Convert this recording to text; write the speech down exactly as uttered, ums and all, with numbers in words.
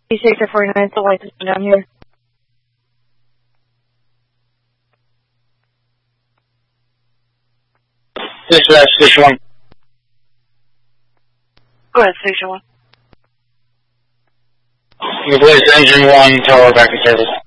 D six or forty-nine, the lights down here. This is uh, Station one. Go ahead, Station one. Replace engine one, tower back to service.